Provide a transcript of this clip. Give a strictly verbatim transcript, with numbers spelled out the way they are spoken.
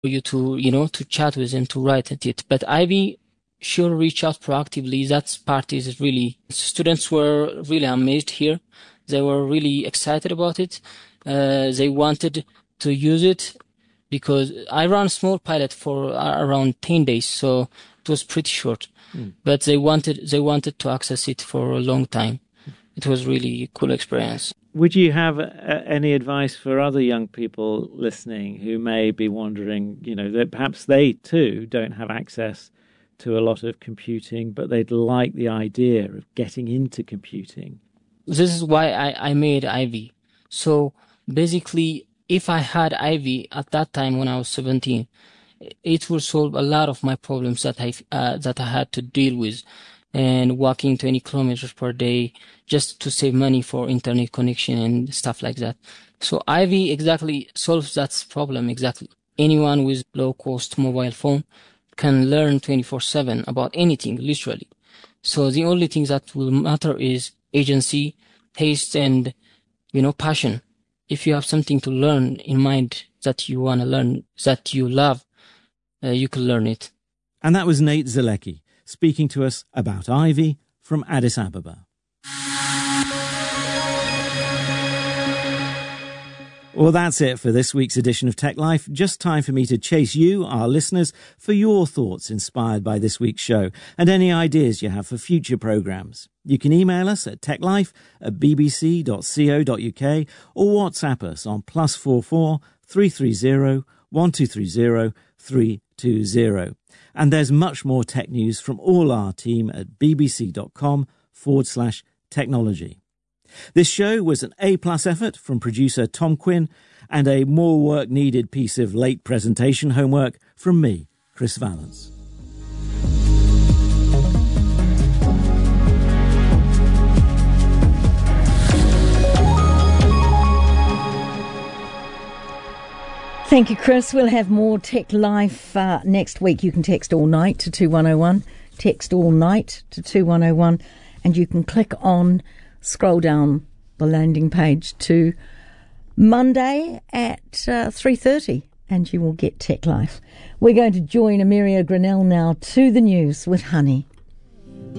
you to, you know, to chat with them, to write at it. But Ivy sure reach out proactively. That part is really, students were really amazed here. They were really excited about it. Uh, they wanted to use it because I ran a small pilot for around ten days. So it was pretty short, mm. but they wanted, they wanted to access it for a long time. It was really a cool experience. Would you have uh, any advice for other young people listening who may be wondering, you know, that perhaps they too don't have access to a lot of computing, but they'd like the idea of getting into computing? This is why I, I made Ivy. So basically, if I had Ivy at that time when I was seventeen, it would solve a lot of my problems that I, uh, that I had to deal with. And walking twenty kilometers per day just to save money for internet connection and stuff like that. So Ivy exactly solves that problem exactly. Anyone with low-cost mobile phone can learn twenty-four seven about anything, literally. So the only thing that will matter is agency, taste, and, you know, passion. If you have something to learn in mind that you want to learn, that you love, uh, you can learn it. And that was Nate Zelecki, speaking to us about Ivy from Addis Ababa. Well, that's it for this week's edition of Tech Life. Just time for me to chase you, our listeners, for your thoughts inspired by this week's show and any ideas you have for future programmes. You can email us at techlife at bbc dot co dot uk or WhatsApp us on plus four four three three zero one two three zero three two zero. And there's much more tech news from all our team at bbc.com forward slash technology. This show was an A-plus effort from producer Tom Quinn and a more work needed piece of late presentation homework from me, Chris Valance. Thank you, Chris. We'll have more Tech Life uh, next week. You can text all night to two one oh one, text all night to two one oh one, and you can click on, scroll down the landing page to Monday at uh, three thirty, and you will get Tech Life. We're going to join Amelia Grinnell now to the news with Honey.